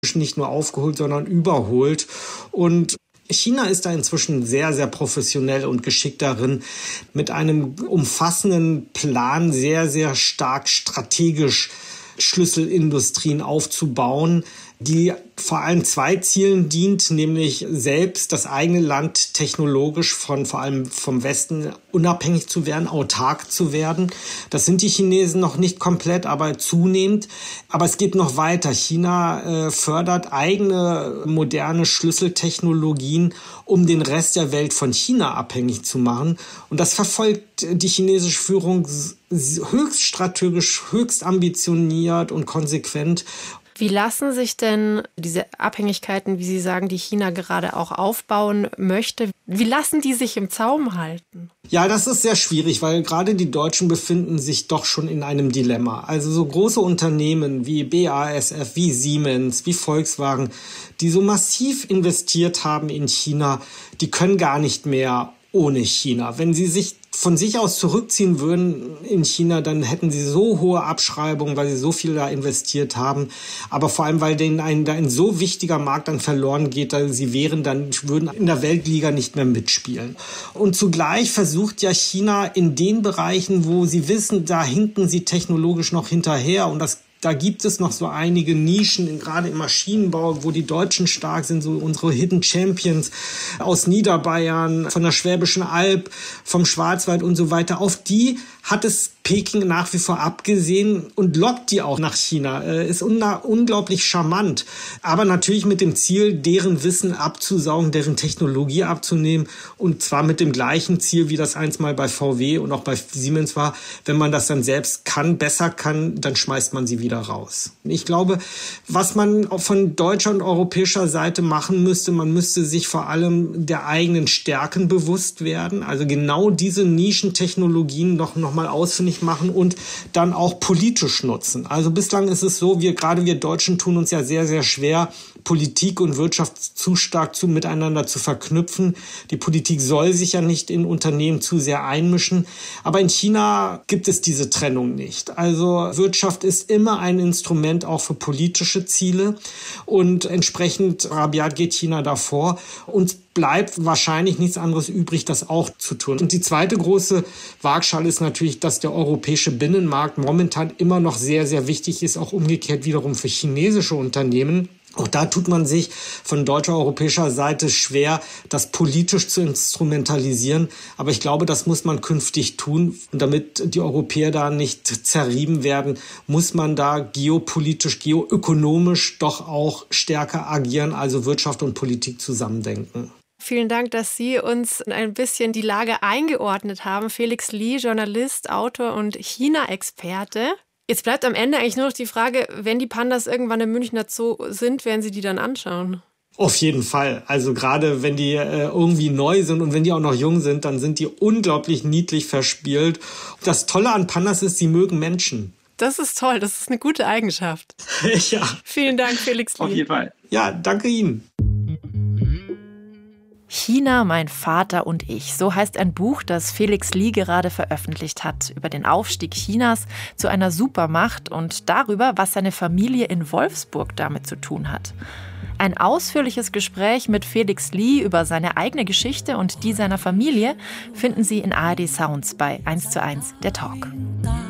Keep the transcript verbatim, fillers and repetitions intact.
nicht nur aufgeholt, sondern überholt. Und China ist da inzwischen sehr, sehr professionell und geschickt darin, mit einem umfassenden Plan sehr, sehr stark strategisch Schlüsselindustrien aufzubauen, die vor allem zwei Zielen dient, nämlich selbst das eigene Land technologisch von vor allem vom Westen unabhängig zu werden, autark zu werden. Das sind die Chinesen noch nicht komplett, aber zunehmend. Aber es geht noch weiter. China äh, fördert eigene moderne Schlüsseltechnologien, um den Rest der Welt von China abhängig zu machen. Und das verfolgt die chinesische Führung höchst strategisch, höchst ambitioniert und konsequent. Wie lassen sich denn diese Abhängigkeiten, wie Sie sagen, die China gerade auch aufbauen möchte, wie lassen die sich im Zaum halten? Ja, das ist sehr schwierig, weil gerade die Deutschen befinden sich doch schon in einem Dilemma. Also so große Unternehmen wie B A S F, wie Siemens, wie Volkswagen, die so massiv investiert haben in China, die können gar nicht mehr ohne China. Wenn sie sich von sich aus zurückziehen würden in China, dann hätten sie so hohe Abschreibungen, weil sie so viel da investiert haben. Aber vor allem, weil denen ein, da ein so wichtiger Markt dann verloren geht, dass sie wären dann, würden in der Weltliga nicht mehr mitspielen. Und zugleich versucht ja China in den Bereichen, wo sie wissen, da hinken sie technologisch noch hinterher, und das Da gibt es noch so einige Nischen, gerade im Maschinenbau, wo die Deutschen stark sind, so unsere Hidden Champions aus Niederbayern, von der Schwäbischen Alb, vom Schwarzwald und so weiter. Auf die hat es Peking nach wie vor abgesehen und lockt die auch nach China. Äh, ist un- unglaublich charmant. Aber natürlich mit dem Ziel, deren Wissen abzusaugen, deren Technologie abzunehmen. Und zwar mit dem gleichen Ziel, wie das einst mal bei V W und auch bei Siemens war. Wenn man das dann selbst kann, besser kann, dann schmeißt man sie wieder raus. Ich glaube, was man auch von deutscher und europäischer Seite machen müsste, man müsste sich vor allem der eigenen Stärken bewusst werden. Also genau diese Nischentechnologien noch, noch mal ausfindig machen und dann auch politisch nutzen. Also bislang ist es so, wir, gerade wir Deutschen tun uns ja sehr, sehr schwer, Politik und Wirtschaft zu stark zu, miteinander zu verknüpfen. Die Politik soll sich ja nicht in Unternehmen zu sehr einmischen. Aber in China gibt es diese Trennung nicht. Also Wirtschaft ist immer ein Instrument auch für politische Ziele. Und entsprechend rabiat geht China davor. Uns bleibt wahrscheinlich nichts anderes übrig, das auch zu tun. Und die zweite große Waagschale ist natürlich, dass der europäische Binnenmarkt momentan immer noch sehr, sehr wichtig ist, auch umgekehrt wiederum für chinesische Unternehmen. Auch da tut man sich von deutscher, europäischer Seite schwer, das politisch zu instrumentalisieren. Aber ich glaube, das muss man künftig tun. Und damit die Europäer da nicht zerrieben werden, muss man da geopolitisch, geoökonomisch doch auch stärker agieren, also Wirtschaft und Politik zusammendenken. Vielen Dank, dass Sie uns ein bisschen die Lage eingeordnet haben. Felix Li, Journalist, Autor und China-Experte. Jetzt bleibt am Ende eigentlich nur noch die Frage, wenn die Pandas irgendwann im Münchner Zoo sind, werden Sie die dann anschauen? Auf jeden Fall. Also gerade wenn die äh, irgendwie neu sind und wenn die auch noch jung sind, dann sind die unglaublich niedlich verspielt. Das Tolle an Pandas ist, sie mögen Menschen. Das ist toll, das ist eine gute Eigenschaft. Ja. Vielen Dank, Felix Li. Auf jeden Fall. Ja, danke Ihnen. China, mein Vater und ich. So heißt ein Buch, das Felix Li gerade veröffentlicht hat, über den Aufstieg Chinas zu einer Supermacht und darüber, was seine Familie in Wolfsburg damit zu tun hat. Ein ausführliches Gespräch mit Felix Li über seine eigene Geschichte und die seiner Familie finden Sie in A R D Sounds bei eins zu eins, der Talk.